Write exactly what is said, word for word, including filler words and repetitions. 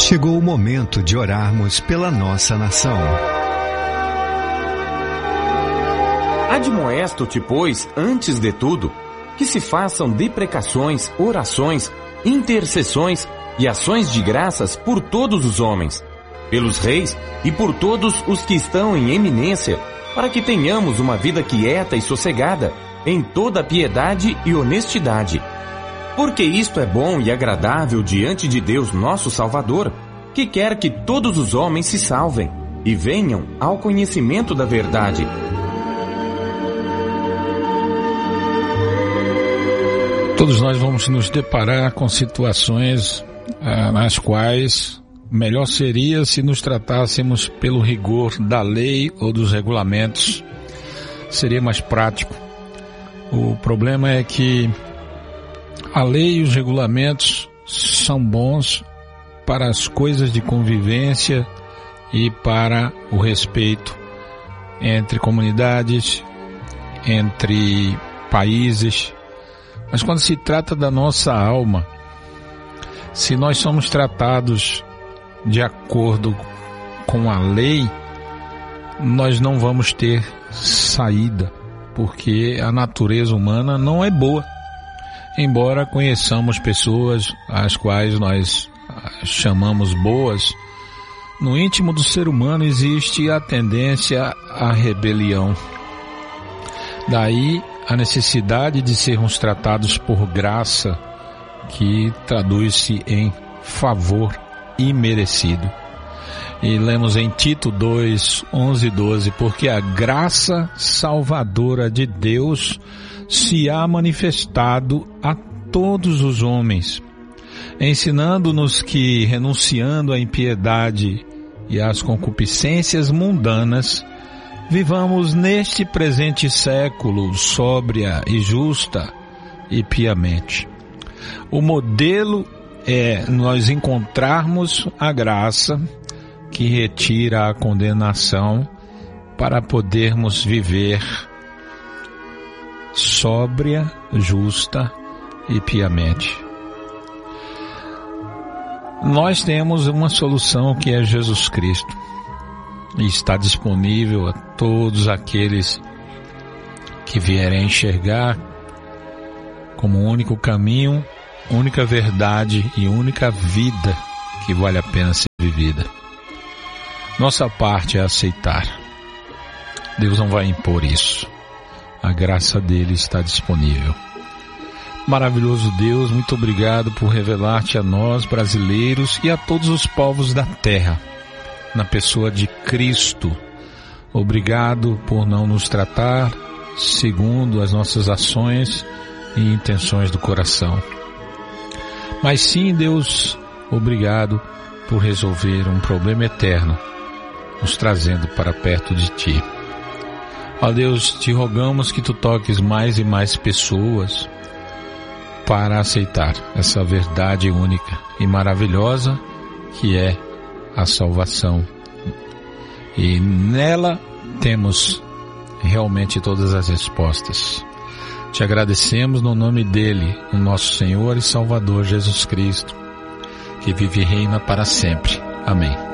Chegou o momento de orarmos pela nossa nação. Admoesto-te, pois, antes de tudo, que se façam deprecações, orações, intercessões e ações de graças por todos os homens, pelos reis e por todos os que estão em eminência, para que tenhamos uma vida quieta e sossegada, em toda piedade e honestidade. Porque isto é bom e agradável diante de Deus nosso Salvador, que quer que todos os homens se salvem e venham ao conhecimento da verdade. Todos nós vamos nos deparar com situações ah, nas quais melhor seria se nos tratássemos pelo rigor da lei ou dos regulamentos. Seria mais prático. O problema é que a lei e os regulamentos são bons para as coisas de convivência e para o respeito entre comunidades, entre países. Mas quando se trata da nossa alma, se nós somos tratados de acordo com a lei, nós não vamos ter saída, porque a natureza humana não é boa. Embora conheçamos pessoas às quais nós chamamos boas, no íntimo do ser humano existe a tendência à rebelião. Daí a necessidade de sermos tratados por graça, que traduz-se em favor imerecido. E lemos em Tito dois, onze e doze, porque a graça salvadora de Deus se há manifestado a todos os homens, ensinando-nos que, renunciando à impiedade e às concupiscências mundanas, vivamos neste presente século sóbria e justa e piamente. O modelo é nós encontrarmos a graça que retira a condenação para podermos viver sóbria, justa e piamente. Nós temos uma solução que é Jesus Cristo e está disponível a todos aqueles que vierem enxergar como único caminho, única verdade e única vida que vale a pena ser vivida. Nossa parte é aceitar. Deus não vai impor isso. A graça dele está disponível. Maravilhoso Deus, muito obrigado por revelar-te a nós, brasileiros, e a todos os povos da terra, na pessoa de Cristo. Obrigado por não nos tratar segundo as nossas ações e intenções do coração. Mas sim, Deus, obrigado por resolver um problema eterno, nos trazendo para perto de Ti. Ó Deus, te rogamos que Tu toques mais e mais pessoas para aceitar essa verdade única e maravilhosa que é a salvação. E nela temos realmente todas as respostas. Te agradecemos no nome dele, o nosso Senhor e Salvador Jesus Cristo, que vive e reina para sempre. Amém.